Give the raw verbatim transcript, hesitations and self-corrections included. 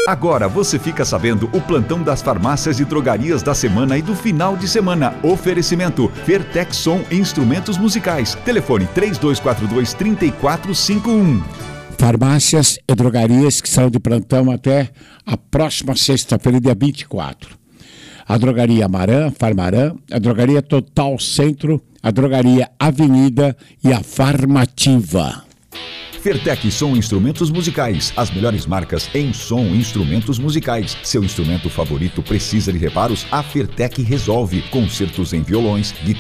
Agora você fica sabendo o plantão das farmácias e drogarias da semana e do final de semana. Oferecimento Fertec Som Instrumentos Musicais. Telefone três dois quatro dois, três quatro cinco um. Farmácias e drogarias que são de plantão até a próxima sexta-feira, dia vinte e quatro. A Drogaria Amarã, Farmarã, a Drogaria Total Centro, a Drogaria Avenida e a Farmativa. Fertec Som Instrumentos Musicais, as melhores marcas em som e instrumentos musicais. Seu instrumento favorito precisa de reparos? A Fertec resolve. Concertos em violões, guitarras,